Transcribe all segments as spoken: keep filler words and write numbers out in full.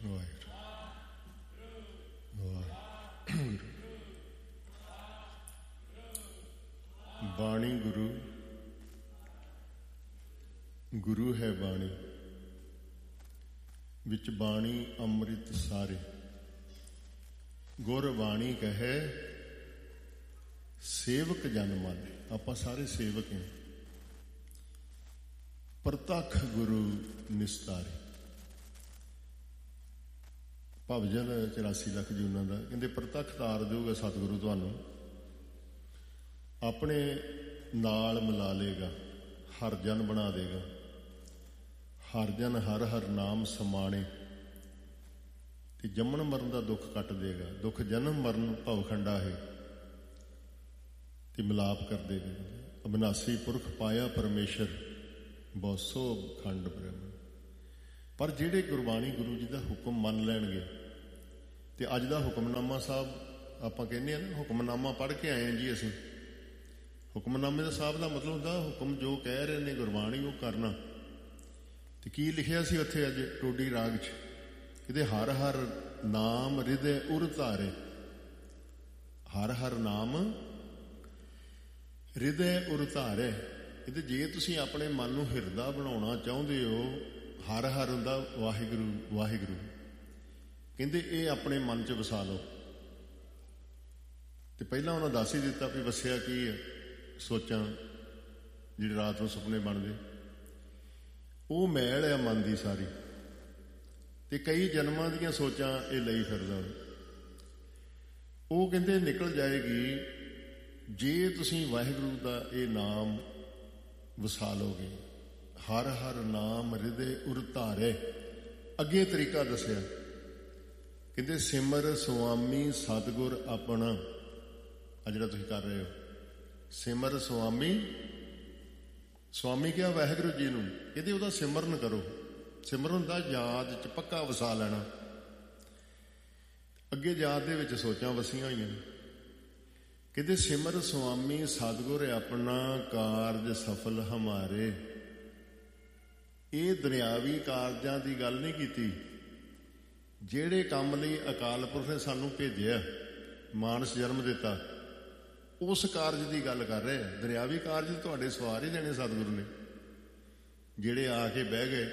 ਬਾਣੀ ਗੁਰੂ, ਗੁਰੂ ਹੈ ਬਾਣੀ, ਵਿੱਚ ਬਾਣੀ ਅੰਮ੍ਰਿਤ ਸਾਰੇ। ਗੁਰ ਬਾਣੀ ਕਹੈ ਸੇਵਕ ਜਨ ਮਨ। ਆਪਾਂ ਸਾਰੇ ਸੇਵਕ ਹਾਂ। ਪ੍ਰਤੱਖ ਗੁਰੂ ਨਿਸਤਾਰੇ। ਭਵਜਨ ਚੁਰਾਸੀ ਲੱਖ ਜੀ ਉਹਨਾਂ ਦਾ ਕਹਿੰਦੇ ਪ੍ਰਤੱਖ ਤਾਰ ਦੇਊਗਾ ਸਤਿਗੁਰੂ ਤੁਹਾਨੂੰ, ਆਪਣੇ ਨਾਲ ਮਿਲਾ ਲੇਗਾ, ਹਰ ਜਨ ਬਣਾ ਦੇਗਾ। ਹਰ ਜਨ ਹਰ ਹਰ ਨਾਮ ਸਮਾਣੇ, ਤੇ ਜੰਮਣ ਮਰਨ ਦਾ ਦੁੱਖ ਕੱਟ ਦੇਗਾ। ਦੁੱਖ ਜਨਮ ਮਰਨ ਭਵ ਖੰਡਾ ਹੈ, ਤੇ ਮਿਲਾਪ ਕਰ ਦੇਗਾ। ਅਬਿਨਾਸੀ ਪੁਰਖ ਪਾਇਆ ਪਰਮੇਸ਼ਰ, ਬੌਸੋ ਖੰਡ ਬ੍ਰਹਮ। ਪਰ ਜਿਹੜੇ ਗੁਰਬਾਣੀ ਗੁਰੂ ਜੀ ਦਾ ਹੁਕਮ ਮੰਨ ਲੈਣਗੇ, ਤੇ ਅੱਜ ਦਾ ਹੁਕਮਨਾਮਾ ਸਾਹਿਬ ਆਪਾਂ ਕਹਿੰਦੇ ਹਾਂ ਨਾ, ਹੁਕਮਨਾਮਾ ਪੜ੍ਹ ਕੇ ਆਏ ਹਾਂ ਜੀ ਅਸੀਂ। ਹੁਕਮਨਾਮੇ ਦਾ ਸਾਹਿਬ ਦਾ ਮਤਲਬ ਹੁੰਦਾ ਹੁਕਮ ਜੋ ਕਹਿ ਰਹੇ ਨੇ ਗੁਰਬਾਣੀ ਉਹ ਕਰਨਾ। ਤੇ ਕੀ ਲਿਖਿਆ ਸੀ ਉੱਥੇ ਅੱਜ ਟੋਡੀ ਰਾਗ 'ਚ? ਕਿਤੇ ਹਰ ਹਰ ਨਾਮ ਹਿਰਦੇ ਉਰ ਧਾਰੇ। ਹਰ ਹਰ ਨਾਮ ਹਿਰਦੇ ਉਰ ਧਾਰੇ। ਇਹਦੇ ਜੇ ਤੁਸੀਂ ਆਪਣੇ ਮਨ ਨੂੰ ਹਿਰਦਾ ਬਣਾਉਣਾ ਚਾਹੁੰਦੇ ਹੋ, ਹਰ ਹਰ ਹੁੰਦਾ ਵਾਹਿਗੁਰੂ ਵਾਹਿਗੁਰੂ। ਕਹਿੰਦੇ ਇਹ ਆਪਣੇ ਮਨ 'ਚ ਵਸਾ ਲਓ। ਤੇ ਪਹਿਲਾਂ ਉਹਨਾਂ ਦੱਸ ਹੀ ਦਿੱਤਾ ਵੀ ਵਸਿਆ ਕੀ ਹੈ। ਸੋਚਾਂ ਜਿਹੜੇ ਰਾਤ ਨੂੰ ਸੁਪਨੇ ਬਣਦੇ, ਉਹ ਮੈਲ ਆ ਮਨ ਦੀ ਸਾਰੀ। ਤੇ ਕਈ ਜਨਮਾਂ ਦੀਆਂ ਸੋਚਾਂ ਇਹ ਲਈ ਫਿਰਦਾ। ਉਹ ਕਹਿੰਦੇ ਨਿਕਲ ਜਾਏਗੀ ਜੇ ਤੁਸੀਂ ਵਾਹਿਗੁਰੂ ਦਾ ਇਹ ਨਾਮ ਵਸਾ ਲਓਗੇ। ਹਰ ਹਰ ਨਾਮ ਹਿਰਦੇ ਉਰ ਧਾਰੇ। ਅੱਗੇ ਤਰੀਕਾ ਦੱਸਿਆ, ਕਹਿੰਦੇ ਸਿਮਰ ਸੁਆਮੀ ਸਤਿਗੁਰ ਆਪਣਾ। ਆ ਜਿਹੜਾ ਤੁਸੀਂ ਕਰ ਰਹੇ ਹੋ, ਸਿਮਰ ਸੁਆਮੀ। ਸੁਆਮੀ ਕਿਹਾ ਵਾਹਿਗੁਰੂ ਜੀ ਨੂੰ। ਕਹਿੰਦੇ ਉਹਦਾ ਸਿਮਰਨ ਕਰੋ। ਸਿਮਰਨ ਦਾ ਯਾਦ 'ਚ ਪੱਕਾ ਵਸਾ ਲੈਣਾ। ਅੱਗੇ ਯਾਦ ਦੇ ਵਿੱਚ ਸੋਚਾਂ ਵਸੀਆਂ ਹੋਈਆਂ। ਕਹਿੰਦੇ ਸਿਮਰ ਸੁਆਮੀ ਸਤਿਗੁਰ ਆਪਣਾ, ਕਾਰਜ ਸਫਲ ਹਮਾਰੇ। ਇਹ ਦੁਨਿਆਵੀ ਕਾਰਜਾਂ ਦੀ ਗੱਲ ਨਹੀਂ ਕੀਤੀ। ਜਿਹੜੇ ਕੰਮ ਲਈ ਅਕਾਲ ਪੁਰਖ ਨੇ ਸਾਨੂੰ ਭੇਜਿਆ, ਮਾਨਸ ਜਨਮ ਦਿੱਤਾ, ਉਸ ਕਾਰਜ ਦੀ ਗੱਲ ਕਰ ਰਹੇ ਆ। ਦੁਨਿਆਵੀ ਕਾਰਜ ਤੁਹਾਡੇ ਸਵਾਰ ਹੀ ਦੇਣੇ ਸਤਿਗੁਰੂ ਨੇ। ਜਿਹੜੇ ਆ ਕੇ ਬਹਿ ਗਏ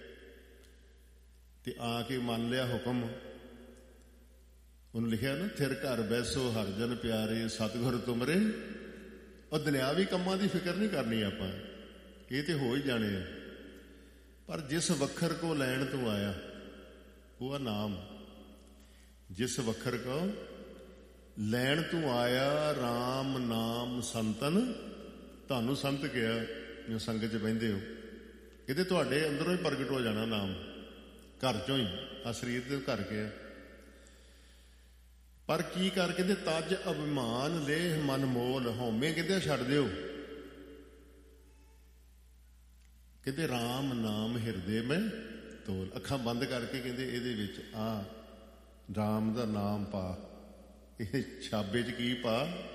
ਤੇ ਆ ਕੇ ਮੰਨ ਲਿਆ ਹੁਕਮ। ਉਹਨੂੰ ਲਿਖਿਆ ਨਾ, ਥਿਰ ਘਰ ਬੈਸੋ ਹਰ ਜਨ ਪਿਆਰੇ, ਸਤਿਗੁਰ ਤੁਮਰੇ। ਉਹ ਦੁਨਿਆਵੀ ਕੰਮਾਂ ਦੀ ਫਿਕਰ ਨਹੀਂ ਕਰਨੀ ਆਪਾਂ, ਇਹ ਤੇ ਹੋ ਹੀ ਜਾਣੇ ਆ। ਪਰ ਜਿਸ ਵੱਖਰ ਕੋ ਲੈਣ ਤੋਂ ਆਇਆ, ਉਹ ਆ ਨਾਮ। ਜਿਸ ਵੱਖਰ ਕੋ ਲੈਣ ਤੂੰ ਆਇਆ, ਰਾਮ ਨਾਮ ਸੰਤਨ। ਤੁਹਾਨੂੰ ਸੰਤ ਕਿਹਾ ਜੋ ਸੰਗਤ 'ਚ ਬਹਿੰਦੇ ਹੋ। ਇਹਦੇ ਤੁਹਾਡੇ ਅੰਦਰੋਂ ਹੀ ਪ੍ਰਗਟ ਹੋ ਜਾਣਾ ਨਾਮ, ਘਰ 'ਚੋਂ ਹੀ। ਆ ਸਰੀਰ ਦੇ ਘਰ ਕੇ। ਪਰ ਕੀ ਕਰ ਕਹਿੰਦੇ ਤਜ ਅਭਿਮਾਨ ਲੇਹ ਮਨ ਮੋਲ। ਹਉਮੈ ਕਹਿੰਦੇ ਛੱਡ ਦਿਓ। ਕਹਿੰਦੇ ਰਾਮ ਨਾਮ ਹਿਰਦੇ ਮੈਂ ਤੋਲ। ਅੱਖਾਂ ਬੰਦ ਕਰਕੇ ਕਹਿੰਦੇ ਇਹਦੇ ਵਿੱਚ ਆ ਰਾਮ ਦਾ ਨਾਮ ਪਾ। ਇਹ ਛਾਬੇ 'ਚ ਕੀ ਪਾ?